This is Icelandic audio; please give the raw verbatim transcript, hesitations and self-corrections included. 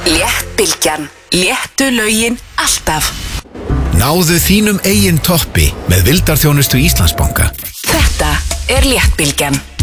Léttbylgjan. Léttu lögin alltaf. Náðu þínum eigin toppi með vildarþjónustu Íslandsbanka. Þetta er Léttbylgjan.